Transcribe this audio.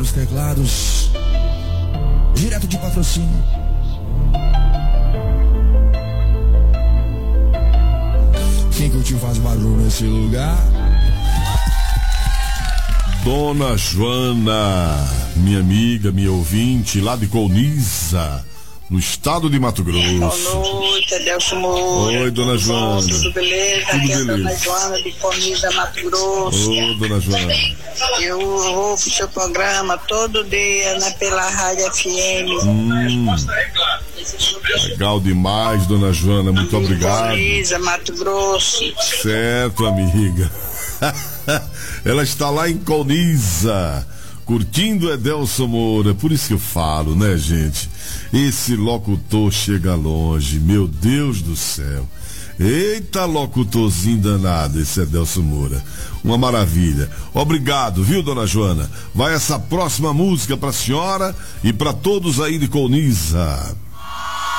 nos teclados, direto de Patrocínio. Quem curtiu faz barulho nesse lugar? Dona Joana, minha amiga, minha ouvinte, lá de Colniza, no estado de Mato Grosso. Boa noite, Adelson Moura. Oi, Dona Joana. Tudo beleza? Tudo Aqui é a beleza. Dona Joana de Colniza, Mato Grosso. Ô, Dona Joana. Eu vou pro seu programa todo dia, né, pela Rádio FM. Legal demais, Dona Joana, muito obrigado. Colniza, Mato Grosso. Certo, amiga. Ela está lá em Colniza, curtindo Edelson Moura. Por isso que eu falo, né, gente? Esse locutor chega longe, meu Deus do céu. Eita, locutorzinho danado esse Edelson Moura. Uma maravilha. Obrigado, viu, Dona Joana? Vai essa próxima música pra senhora e pra todos aí de Colniza.